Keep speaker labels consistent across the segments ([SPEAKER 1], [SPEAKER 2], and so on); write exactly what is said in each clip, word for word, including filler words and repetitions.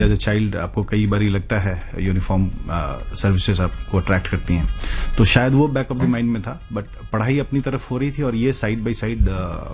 [SPEAKER 1] As a child आपको कई बार लगता है यूनिफॉर्म सर्विसेज आपको अट्रैक्ट करती हैं, तो शायद वो बैक ऑफ द माइंड में था, बट पढ़ाई अपनी तरफ हो रही थी और ये साइड बाय साइड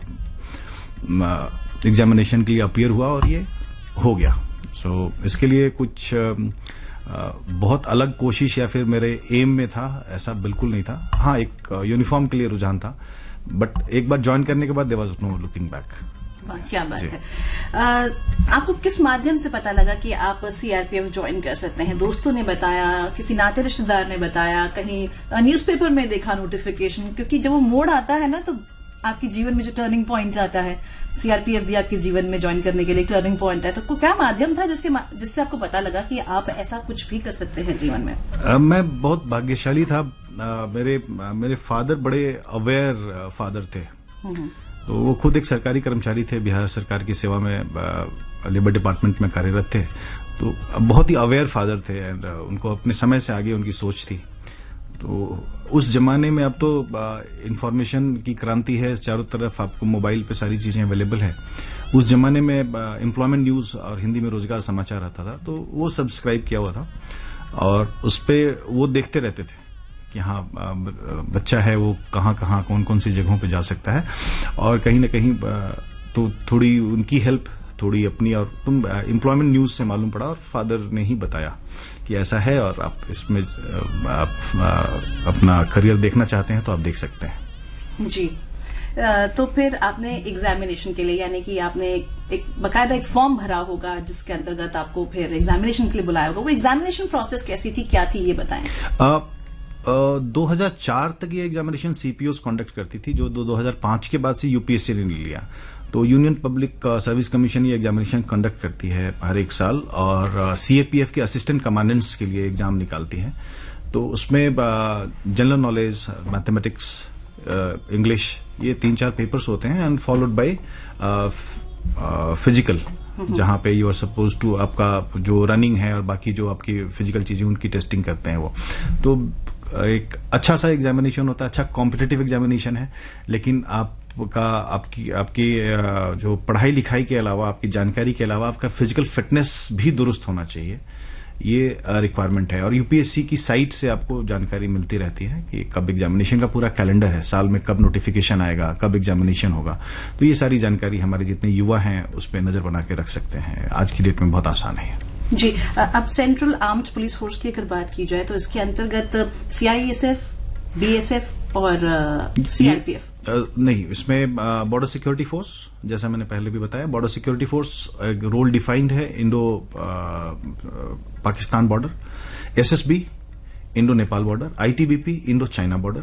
[SPEAKER 1] एग्जामिनेशन के लिए अपीयर हुआ और ये हो गया। सो so, इसके लिए कुछ uh, बहुत अलग कोशिश या फिर मेरे एम में था ऐसा बिल्कुल नहीं था। हाँ, एक यूनिफॉर्म के लिए रुझान था, बट एक बार ज्वाइन करने के बाद there was no looking back.
[SPEAKER 2] क्या बात है। आ, आपको किस माध्यम से पता लगा कि आप सीआरपीएफ ज्वाइन कर सकते हैं? दोस्तों ने बताया, किसी नाते रिश्तेदार ने बताया, कहीं न्यूज़पेपर में देखा नोटिफिकेशन? क्योंकि जब वो मोड़ आता है ना, तो आपके जीवन में जो टर्निंग पॉइंट आता है, सीआरपीएफ भी आपके जीवन में ज्वाइन करने के लिए टर्निंग पॉइंट है, तो क्या माध्यम था जिसके जिससे आपको पता लगा कि आप ऐसा कुछ भी कर सकते हैं जीवन में?
[SPEAKER 1] आ, मैं बहुत भाग्यशाली था। आ, मेरे मेरे फादर बड़े अवेयर फादर थे। तो वो खुद एक सरकारी कर्मचारी थे, बिहार सरकार की सेवा में लेबर डिपार्टमेंट में कार्यरत थे। तो बहुत ही अवेयर फादर थे एंड उनको अपने समय से आगे उनकी सोच थी। तो उस जमाने में, अब तो इंफॉर्मेशन की क्रांति है, चारों तरफ आपको मोबाइल पे सारी चीजें अवेलेबल है। उस जमाने में एम्प्लॉयमेंट न्यूज और हिंदी में रोजगार समाचार आता था, तो वो सब्सक्राइब किया हुआ था और उस पर वो देखते रहते थे कि हाँ, बच्चा है वो कहाँ कहाँ कौन कौन सी जगहों पे जा सकता है। और कहीं ना कहीं तो थोड़ी उनकी हेल्प, थोड़ी अपनी, और तुम एम्प्लॉयमेंट न्यूज से मालूम पड़ा और फादर ने ही बताया कि ऐसा है और आप इसमें आप अपना करियर देखना चाहते हैं तो आप देख सकते हैं।
[SPEAKER 2] जी। तो फिर आपने एग्जामिनेशन के लिए, यानी कि आपने एक बकायदा एक फॉर्म भरा होगा जिसके अंतर्गत आपको फिर एग्जामिनेशन के लिए बुलाया होगा। वो एग्जामिनेशन प्रोसेस कैसी थी, क्या थी, ये बताएं।
[SPEAKER 1] आ, दो हज़ार चार तक ये एग्जामिनेशन सीपीओस कंडक्ट करती थी, जो दो हज़ार पाँच के बाद से यूपीएससी ने लिया। तो यूनियन पब्लिक सर्विस कमीशन ये एग्जामिनेशन कंडक्ट करती है हर एक साल, और सीएपीएफ के असिस्टेंट कमांडेंट्स के लिए एग्जाम निकालती है। तो उसमें जनरल नॉलेज, मैथमेटिक्स, इंग्लिश, ये तीन चार पेपर्स होते हैं एंड फॉलोड बाय फिजिकल, जहां पे यू आर सपोज टू, आपका जो रनिंग है और बाकी जो आपकी फिजिकल चीजें उनकी टेस्टिंग करते हैं वो। तो एक अच्छा सा एग्जामिनेशन होता है, अच्छा कॉम्पिटिटिव एग्जामिनेशन है, लेकिन आपका आपकी आपकी जो पढ़ाई लिखाई के अलावा, आपकी जानकारी के अलावा आपका फिजिकल फिटनेस भी दुरुस्त होना चाहिए, ये रिक्वायरमेंट है। और यूपीएससी की साइट से आपको जानकारी मिलती रहती है कि कब एग्जामिनेशन का पूरा कैलेंडर है, साल में कब नोटिफिकेशन आएगा, कब एग्जामिनेशन होगा। तो ये सारी जानकारी हमारे जितने युवा हैं उस पर नजर बना के रख सकते हैं। आज की डेट में बहुत आसान है
[SPEAKER 2] जी। अब सेंट्रल आर्म्ड पुलिस फोर्स की अगर बात की जाए तो इसके अंतर्गत सीआईएसएफ, बीएसएफ और सीआरपीएफ
[SPEAKER 1] नहीं, इसमें बॉर्डर सिक्योरिटी फोर्स, जैसा मैंने पहले भी बताया, बॉर्डर सिक्योरिटी फोर्स एक रोल डिफाइंड है, Indo Pakistan border, SSB Indo Nepal border, ITBP Indo China border,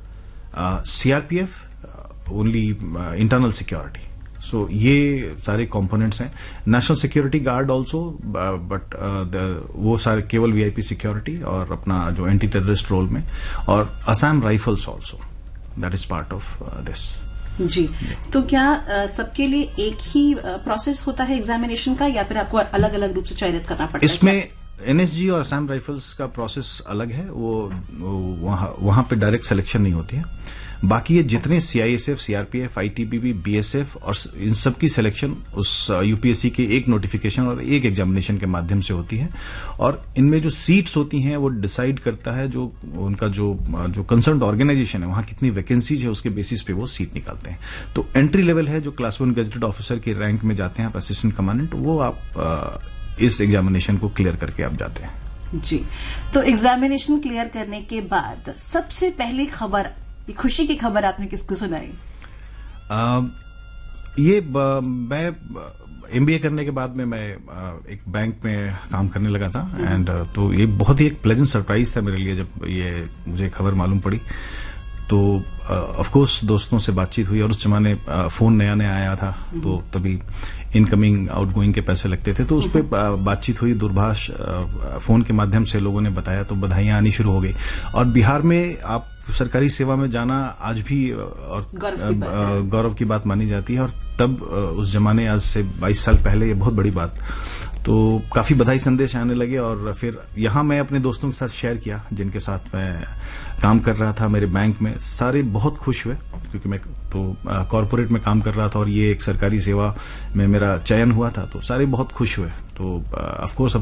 [SPEAKER 1] CRPF only internal security. सो ये सारे कंपोनेंट्स हैं। National security guard also, but वो सारे केवल वीआईपी सिक्योरिटी और अपना जो एंटी टेररिस्ट रोल में, और Assam rifles also, that is part of this.
[SPEAKER 2] जी। तो क्या uh, सबके लिए एक ही प्रोसेस uh, होता है एग्जामिनेशन का, या फिर आपको अलग अलग रूप से चयनित करना पड़ता है?
[SPEAKER 1] इसमें एनएसजी और असम राइफल्स का प्रोसेस अलग है, वो, वो वहां वहां पे डायरेक्ट सिलेक्शन नहीं होती है। बाकी ये जितने सीआईएसएफ, सीआरपीएफ, आईटीबीपी, बीएसएफ और इन सब की सिलेक्शन उस यूपीएससी के एक नोटिफिकेशन और एक एग्जामिनेशन के माध्यम से होती है। और इनमें जो सीट्स होती हैं वो डिसाइड करता है जो उनका जो जो कंसर्न्ड ऑर्गेनाइजेशन है, वहां कितनी वैकेंसीज है उसके बेसिस पे वो सीट निकालते हैं। तो एंट्री लेवल है, जो क्लास वन गेजेटेड ऑफिसर के रैंक में जाते हैं आप, असिस्टेंट कमांडेंट, वो आप आ, इस एग्जामिनेशन को क्लियर करके आप जाते हैं।
[SPEAKER 2] जी। तो एग्जामिनेशन क्लियर करने के बाद सबसे पहली खबर, ये खुशी की खबर आपने किसको सुनाई?
[SPEAKER 1] आ, ये ब, मैं एमबीए करने के बाद में मैं एक बैंक में काम करने लगा था, एंड तो ये बहुत ही एक प्लेजेंट सरप्राइज था मेरे लिए जब ये मुझे खबर मालूम पड़ी। तो ऑफ कोर्स दोस्तों से बातचीत हुई, और उस जमाने फोन नया नया आया था, तो तभी इनकमिंग आउटगोइंग के पैसे लगते थे, तो उस पर बातचीत हुई, दूरभाष फोन के माध्यम से लोगों ने बताया, तो बधाइयां आनी शुरू हो गई। और बिहार में आप सरकारी सेवा में जाना आज भी और
[SPEAKER 2] गौरव की बात है।
[SPEAKER 1] गौरव की बात मानी जाती है, और तब उस जमाने, आज से बाईस साल पहले, ये बहुत बड़ी बात। तो काफी बधाई संदेश आने लगे, और फिर यहाँ मैं अपने दोस्तों के साथ शेयर किया जिनके साथ मैं काम कर रहा था मेरे बैंक में। सारे बहुत खुश हुए, क्योंकि मैं तो कॉरपोरेट में काम कर रहा था और ये एक सरकारी सेवा में मेरा चयन हुआ था, तो सारे बहुत खुश हुए। तो ऑफ कोर्स